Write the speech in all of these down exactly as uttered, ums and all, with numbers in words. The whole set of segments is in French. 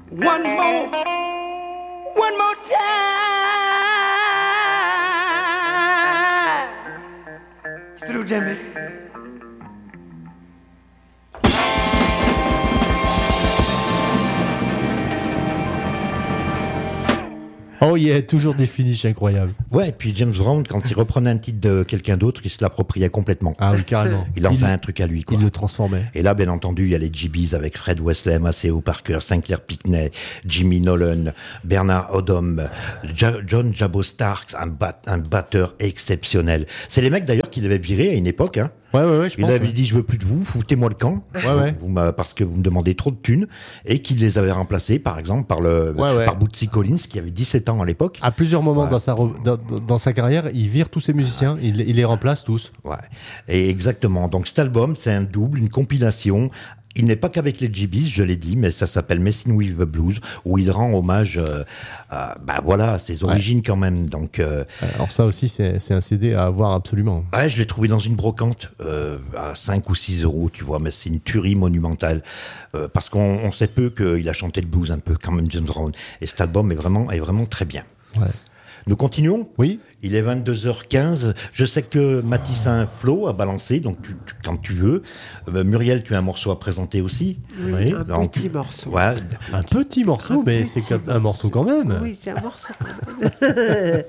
One more, one more time. Through Jimmy. Oh yeah, toujours des finishes incroyables. Ouais, et puis James Brown, quand il reprenait un titre de quelqu'un d'autre, il se l'appropriait complètement. Ah oui, carrément. Il en il, faisait un truc à lui, quoi. Il le transformait. Et là, bien entendu, il y a les G Bs avec Fred Wesley, Maceo Parker, Sinclair Pinckney, Jimmy Nolan, Bernard Odom, ja- John Jabo Starks, un, bat- un batteur exceptionnel. C'est les mecs d'ailleurs qui l'avaient viré à une époque, hein. Ouais, ouais, ouais, je il pense. avait ouais. dit, je veux plus de vous, foutez-moi le camp. Ouais, ouais. Vous, vous parce que vous me demandez trop de thunes. Et qu'il les avait remplacés, par exemple, par le, Ouais, ouais. par Bootsy Collins, qui avait dix-sept ans à l'époque. À plusieurs moments Ouais. dans, sa re- dans, dans sa carrière, il vire tous ses musiciens, il, il les remplace tous. Ouais. Et exactement. Donc, cet album, c'est un double, une compilation. Il n'est pas qu'avec les G Bs, je l'ai dit, mais ça s'appelle Messin' with the Blues, où il rend hommage, euh, à, bah voilà, à ses origines ouais. quand même. Donc, euh, alors ça aussi, c'est, c'est un C D à avoir absolument. Ouais, je l'ai trouvé dans une brocante euh, à cinq ou six euros, tu vois, mais c'est une tuerie monumentale. Euh, parce qu'on on sait peu qu'il a chanté le blues un peu, quand même, James Brown. Et cet album est vraiment, est vraiment très bien. Ouais. Nous continuons ? Oui. Il est vingt-deux heures quinze. Je sais que Mathis a un flow à balancer, donc tu, tu, quand tu veux. Euh, Muriel, tu as un morceau à présenter aussi. Oui, oui. un donc, petit morceau. Ouais. Un petit morceau, un mais petit c'est morceau. un morceau quand même. Oui, c'est un morceau quand même.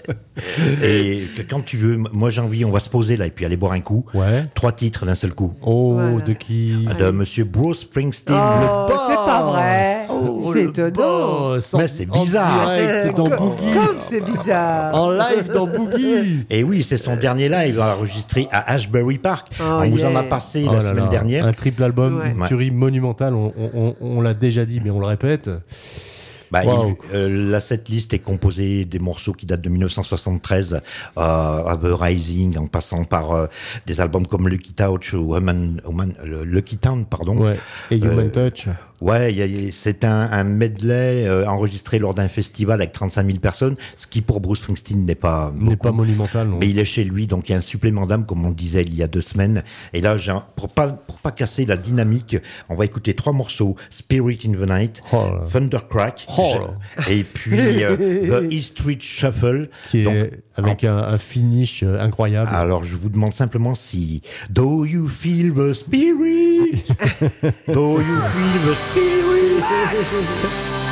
Et que, quand tu veux, moi j'ai envie, on va se poser là et puis aller boire un coup. Ouais. Trois titres d'un seul coup. Oh, voilà. De qui ? De Allez. Monsieur Bruce Springsteen. Oh, le c'est pas vrai. Oh, c'est étonnant. Mais c'est bizarre. En direct dans comme, Boogie. Comme c'est bizarre. En live dans Boogie. Et oui, c'est son dernier live enregistré à Ashbury Park. Oh, on yeah. vous en a passé oh la là semaine là. dernière. Un triple album, ouais. une tuerie monumentale. On, on, on, on l'a déjà dit, mais on le répète. Bah, wow. il, euh, la setlist est composée des morceaux qui datent de dix-neuf cent soixante-treize, euh, à The Rising, en passant par euh, des albums comme Lucky Touch ou Human, Human, euh, Lucky Town, pardon. Ouais. Et Human euh, Touch. Ouais, y a, y a, c'est un, un medley euh, enregistré lors d'un festival avec trente-cinq mille personnes, ce qui pour Bruce Springsteen n'est pas n'est pas monumental. Non. Mais il est chez lui, donc il y a un supplément d'âme, comme on disait il y a deux semaines. Et là, j'ai un, pour pas pour pas casser la dynamique, on va écouter trois morceaux: Spirit in the Night, oh Thundercrack, oh je, et puis euh, The E Street Shuffle, qui est donc, avec en, un, un finish incroyable. Alors, je vous demande simplement si Do you feel the spirit? Do you feel the spirit?